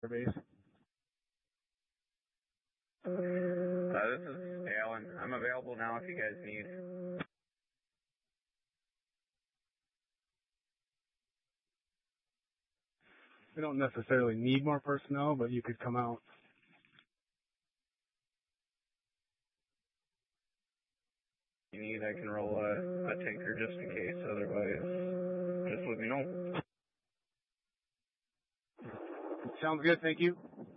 base. This is Alan. I'm available now if you guys need. We don't necessarily need more personnel, but you could come out. You need, I can roll a tinker just in case, otherwise, just let me know. Sounds good, thank you.